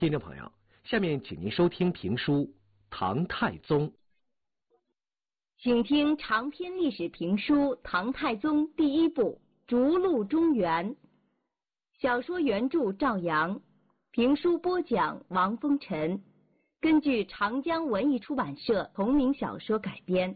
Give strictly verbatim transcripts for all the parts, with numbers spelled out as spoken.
听众朋友，下面请您收听评书《唐太宗》。 请听长篇历史评书《唐太宗》第一部《逐鹿中原》，小说原著赵阳，评书播讲王风尘，根据长江文艺出版社同名小说改编。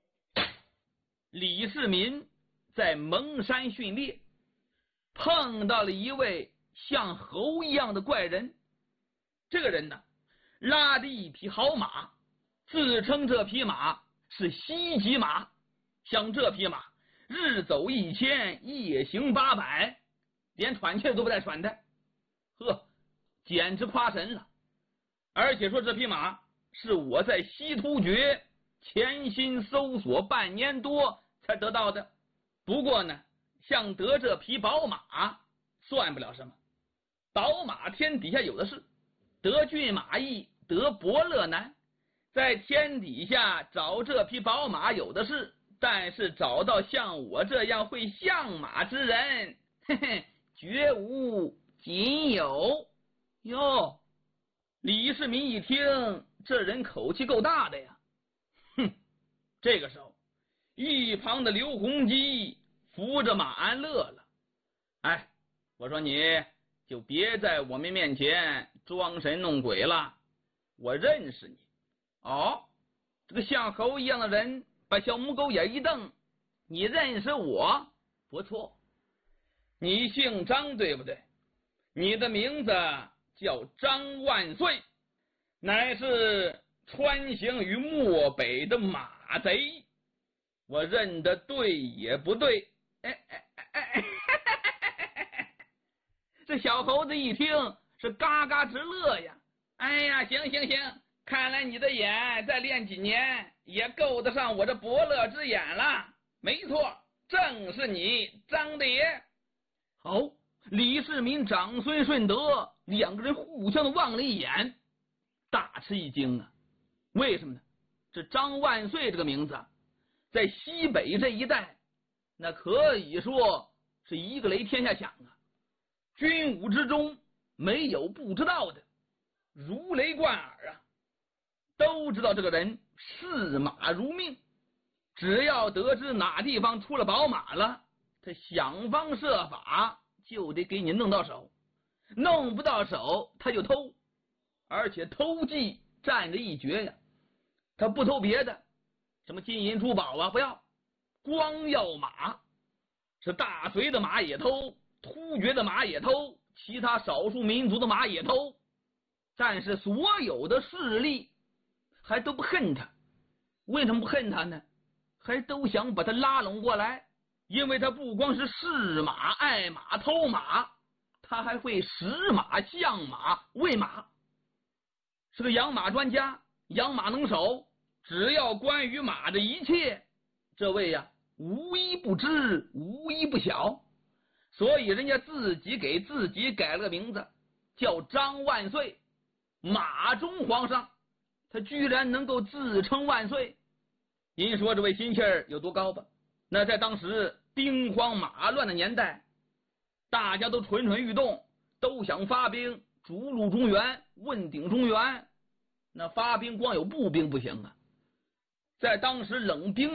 李世民在蒙山训猎，碰到了一位像猴一样的怪人。这个人呢，拉着一匹好马，自称这匹马是西极马，像这匹马日走一千，夜行八百，连喘气都不带喘的，呵，简直夸神了。而且说这匹马是我在西突厥潜心搜索半年多才得到的。不过呢，像得这匹宝马算不了什么，宝马天底下有的是，得骏马易，得伯乐难。在天底下找这匹宝马有的是，但是找到像我这样会相马之人，嘿嘿，绝无仅有。哟，李世民一听，这人口气够大的呀。哼，这个时候一旁的刘洪基扶着马鞍乐了。哎，我说你就别在我们面前装神弄鬼了，我认识你。哦，这个像猴一样的人把小母狗眼一瞪，你认识我？不错，你姓张对不对？你的名字叫张万岁，乃是穿行于漠北的马贼，我认得对也不对？哎哎哎哎，这小猴子一听是嘎嘎直乐呀。哎呀，行行行，看来你的眼再练几年也够得上我这伯乐之眼了。没错，正是你张大爷。好，李世民、长孙顺德两个人互相的望了一眼，大吃一惊啊！为什么呢？这张万岁这个名字在西北这一带，那可以说是一个雷天下响啊！军武之中没有不知道的，如雷贯耳啊！都知道这个人视马如命，只要得知哪地方出了宝马了，他想方设法就得给你弄到手，弄不到手他就偷，而且偷技占着一绝呀。他不偷别的，什么金银珠宝啊不要，光要马。是大隋的马也偷，突厥的马也偷，其他少数民族的马也偷，但是所有的势力还都不恨他。为什么不恨他呢？还都想把他拉拢过来，因为他不光是嗜马爱马偷马，他还会识马相马喂马，是个养马专家，养马能手，只要关于马的一切，这位呀无一不知，无一不晓。所以人家自己给自己改了个名字，叫张万岁，马中皇上。他居然能够自称万岁，您说这位心气儿有多高吧？那在当时兵荒马乱的年代，大家都蠢蠢欲动，都想发兵逐鹿中原，问鼎中原。那发兵光有步兵不行啊，在当时冷兵